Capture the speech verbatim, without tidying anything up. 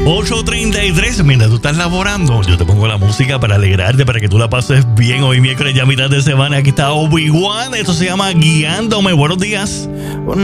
ocho treinta y tres. Mientras tú estás laborando, yo te pongo la música para alegrarte, para que tú la pases bien hoy miércoles, ya mitad de semana. Aquí está Obi-Wan. Esto se llama Guiándome. Buenos días.